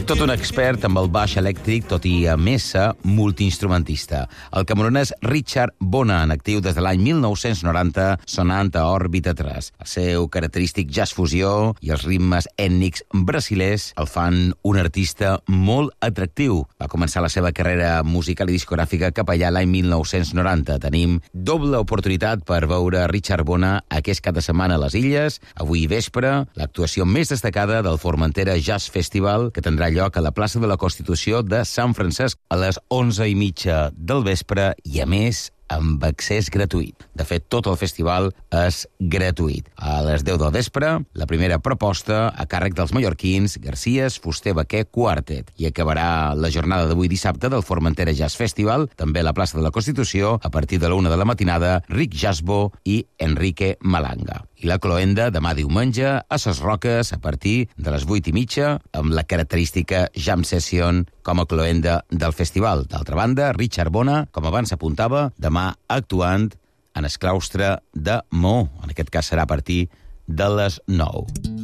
Tot un expert amb el baix elèctric, tot i a més ser multiinstrumentista. El camerunès Richard Bona, en actiu des de l'any 1990, sonant a òrbita 3. El seu característic jazz fusió i els ritmes ètnics brasilers el fan un artista molt atractiu. Va començar la seva carrera musical i discogràfica cap allà l'any 1990. Tenim doble oportunitat per veure Richard Bona aquest cap de setmana a les Illes. Avui vespre, l'actuació més destacada del Formentera Jazz Festival, que tindrà lloc a la plaça de la Constitució de Sant Francesc a les 11:30 del vespre i, a més, amb accés gratuït. De fet, tot el festival és gratuït. A les 10 del vespre, la primera proposta a càrrec dels mallorquins Garcías Fuster Baquer Quartet. I acabarà la jornada d'avui dissabte del Formentera Jazz Festival, també a la plaça de la Constitució, a partir de la 1 de la matinada, Rick Jasbo i Enrique Malanga. I la cloenda demà diumenge a Ses Roques a partir de les 8:30 amb la característica Jam Session com a cloenda del festival. D'altra banda, Richard Bona, com abans s'apuntava, demà actuant en el claustre de Mo. En aquest cas serà a partir de les 9.